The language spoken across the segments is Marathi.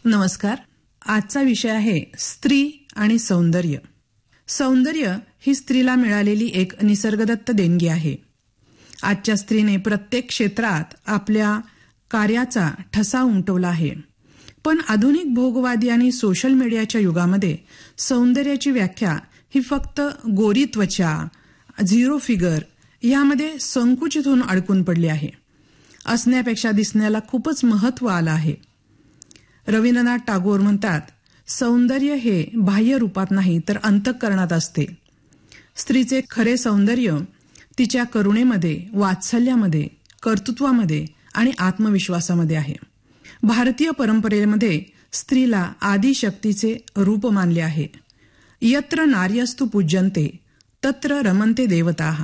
नमस्कार. आजचा विषय आहे स्त्री आणि सौंदर्य. सौंदर्य ही स्त्रीला मिळालेली एक निसर्गदत्त देणगी आहे. आजच्या स्त्रीने प्रत्येक क्षेत्रात आपल्या कार्याचा ठसा उमटवला आहे. पण आधुनिक भोगवादी आणि सोशल मीडियाच्या युगामध्ये सौंदर्याची व्याख्या ही फक्त गोरी त्वचा, झिरो फिगर यामध्ये संकुचित होऊन अडकून पडली आहे. असण्यापेक्षा दिसण्याला खूपच महत्त्व आलं आहे. रवींद्रनाथ टागोर म्हणतात, सौंदर्य हे बाह्य रूपात नाही तर अंतःकरणात असते. स्त्रीचे खरे सौंदर्य तिच्या करुणेमध्ये, वात्सल्यामध्ये, कर्तृत्वामध्ये आणि आत्मविश्वासामध्ये आहे. भारतीय परंपरेमध्ये स्त्रीला आदिशक्तीचे रूप मानले आहे. यत्र नार्यस्तु पूज्यन्ते तत्र रमन्ते देवताः.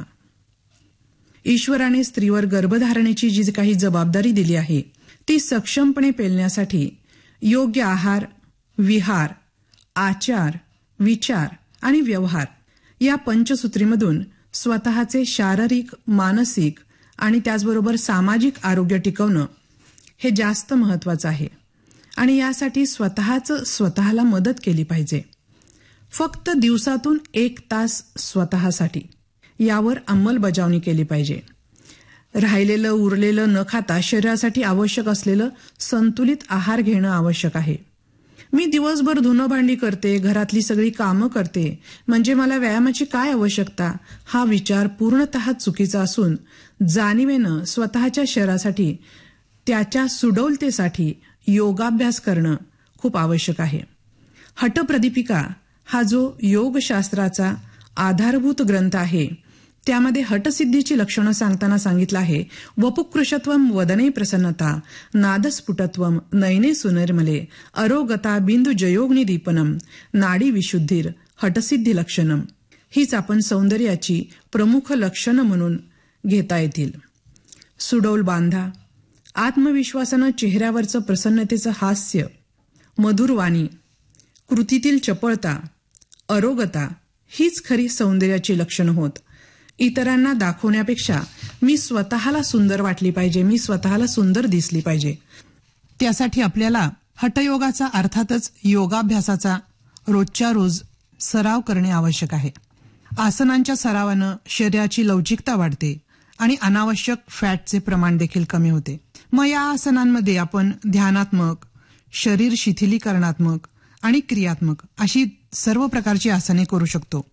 ईश्वराने स्त्रीवर गर्भधारणेची जी काही जबाबदारी दिली आहे ती सक्षमपणे पेलण्यासाठी योग्य आहार, विहार, आचार, विचार आणि व्यवहार या पंचसूत्रीमधून स्वतःचे शारीरिक, मानसिक आणि त्याचबरोबर सामाजिक आरोग्य टिकवणं हे जास्त महत्त्वाचं आहे. आणि यासाठी स्वतःला मदत केली पाहिजे. फक्त दिवसातून 1 तास स्वतःसाठी यावर अंमलबजावणी केली पाहिजे. राहिलेलं उरलेलं न खाता शरीरासाठी आवश्यक असलेलं संतुलित आहार घेणं आवश्यक आहे. मी दिवसभर धुणं भांडी करते, घरातली सगळी कामं करते, म्हणजे मला व्यायामाची काय आवश्यकता, हा विचार पूर्णतः चुकीचा असून जाणीवेनं स्वतःच्या शरीरासाठी, त्याच्या सुडौलतेसाठी योगाभ्यास करणं खूप आवश्यक आहे. हठप्रदीपिका हा जो योगशास्त्राचा आधारभूत ग्रंथ आहे त्यामध्ये हठसिद्धीची लक्षणं सांगताना सांगितलं आहे, वपुकृशत्वम वदने प्रसन्नता, नादस्फुटत्वम नयने सुनिर्मले, अरोगता बिंदू जयोग्नि दीपनम, नाडी विशुद्धीर हठसिद्धी लक्षणम. हीच आपण सौंदर्याची प्रमुख लक्षणं म्हणून घेता येतील. सुडौल बांधा, आत्मविश्वासानं चेहऱ्यावरचं प्रसन्नतेचं हास्य, मधुर वाणी, कृतीतील चपळता, अरोगता हीच खरी सौंदर्याची लक्षणं होत. इतरांना दाखवण्यापेक्षा मी स्वतःला सुंदर वाटली पाहिजे, मी स्वतःला सुंदर दिसली पाहिजे. त्यासाठी आपल्याला हठयोगाचा अर्थातच योगाभ्यासाचा रोजच्या रोज सराव करणे आवश्यक आहे. आसनांच्या सरावानं शरीराची लवचिकता वाढते आणि अनावश्यक फॅटचे प्रमाण देखील कमी होते. मग या आसनांमध्ये आपण ध्यानात्मक, शरीर शिथिलीकरणात्मक आणि क्रियात्मक अशी सर्व प्रकारची आसने करू शकतो.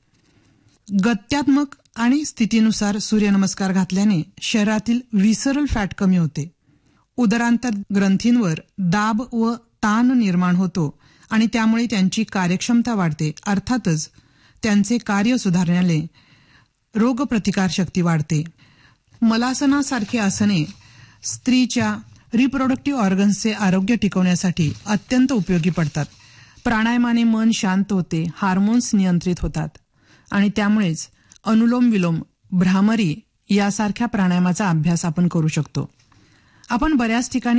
गत्यात्मक आणि स्थितीनुसार सूर्यनमस्कार घातल्याने शरीरातील विसरल फॅट कमी होते. उदरांतर ग्रंथींवर दाब व ताण निर्माण होतो आणि त्यामुळे त्यांची कार्यक्षमता वाढते. अर्थातच त्यांचे कार्य सुधारण्याने रोगप्रतिकारशक्ती वाढते. मलासनासारखी आसने स्त्रीच्या रिप्रोडक्टिव्ह ऑर्गन्सचे आरोग्य टिकवण्यासाठी अत्यंत उपयोगी पडतात. प्राणायामाने मन शांत होते, हार्मोन्स नियंत्रित होतात आणि त्यामुळेच अनुलोम विलोम, भ्रामरी यासारख्या प्राणायामाचा अभ्यास आपण करू शकतो. आपण बऱ्याच ठिकाणी